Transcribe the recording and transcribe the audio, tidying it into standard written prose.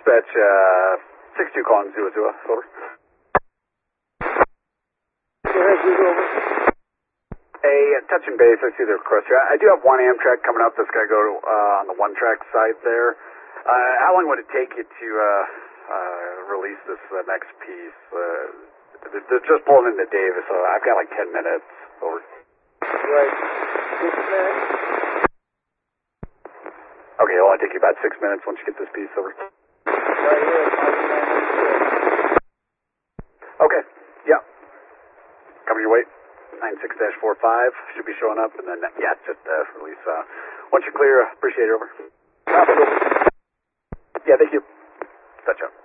dispatch, 62 calling 00, over. Go ahead, Google, over. Hey, touching base, I see the request here. I do have one Amtrak coming up that's got to go on the one-track side there. How long would it take you to release this next piece? They're just pulling into Davis, so I've got like 10 minutes, over. Right. 6 minutes. Okay, it'll only take you about 6 minutes once you get this piece, over. Right here, 5996. Okay, yeah. Coming your way. 96-45 should be showing up, and then, yeah, just release. Once you're clear, appreciate it, over. Yeah, thank you. Touch up.